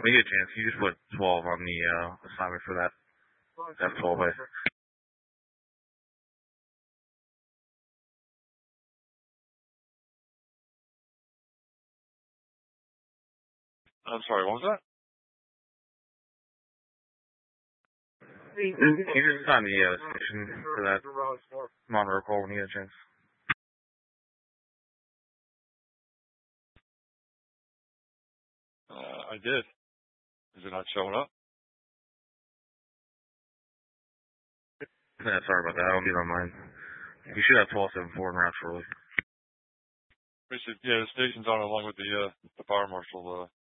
When you get a chance, can you just put 12 on the assignment for that F12 base? I'm sorry, what was that? Can you just assign the station for that Monroe call when you get a chance? I did. Is it not showing up? Yeah, sorry about that. I don't get on mine. You should have 1274 in route shortly. Yeah, the station's on along with the fire marshal